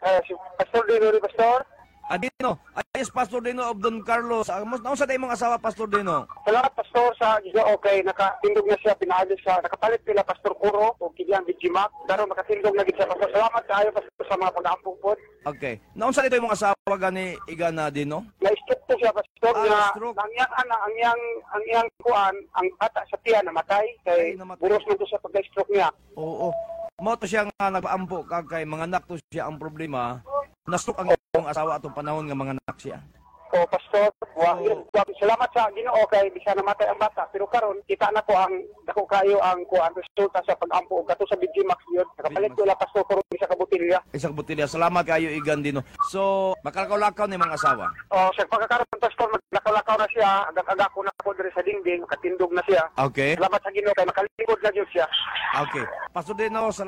Si Pastor Dino, Pastor. Dino, ayos Pastor Dino of Don Carlos. Naon sa day mong asawa Pastor Dino? Salamat, Pastor, sa Giga. Okay, nakatindog na siya, pinaayos siya. Nakapalit nila Pastor Kuro o Kilian Bijimak. Pero makatindog na siya, Pastor. Salamat kayo, Pastor, sa mga pag-aampong po. Okay. Naon sa dito mong asawa gani Igana Dino? Na-stroke po siya, Pastor, stroke. ang iyang kuan, ang bata sa tiyan namatay. Kay namatay. buros na to sa pagka-stroke niya. Oo. Mo to siya nga nagpaampo kay mga anak to siya ang problema. Nastok ang iyong asawa atong panahon nga mga anak siya. O, Pastor, salamat sa Ginoo kay di siya namatay ang bata. Pero karon kita na ko ang dako kayo ang kuan resulta sa pag-ampo kato sa Bijimax yun. Nakapalit ko la Pastor Kuro sa kabutilya. Isang butilya. Salamat kayo Igan Dino. So, makalakaw-lakaw ni mga asawa. O, sa pagkakaroon, Pastor, maglakaw-lakaw na siya. Agak-agak ko na po diri sa dingding. Makatindog na siya. Okay. Salamat sa Ginoo kay makalikod na yun siya. Okay. Pastor Dino,